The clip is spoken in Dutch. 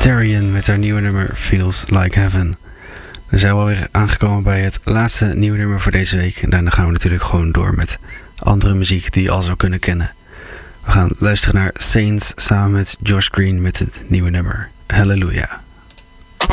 Tarian met haar nieuwe nummer Feels Like Heaven. Dan zijn we alweer aangekomen bij het laatste nieuwe nummer voor deze week. En daarna gaan we natuurlijk gewoon door met andere muziek die je al zou kunnen kennen. We gaan luisteren naar Saints samen met Josh Green met het nieuwe nummer Hallelujah.